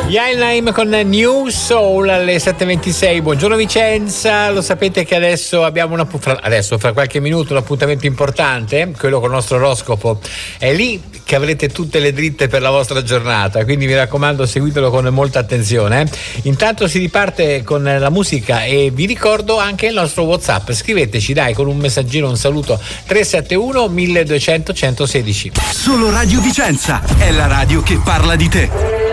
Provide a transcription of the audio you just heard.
Yailheim con New Soul alle 7:26. Buongiorno Vicenza, lo sapete che adesso abbiamo fra qualche minuto un appuntamento importante, quello con il nostro oroscopo. È lì che avrete tutte le dritte per la vostra giornata, quindi mi raccomando seguitelo con molta attenzione. Intanto si riparte con la musica e vi ricordo anche il nostro WhatsApp. Scriveteci dai con un messaggino, un saluto 371 1200 116. Solo Radio Vicenza è la radio che parla di te.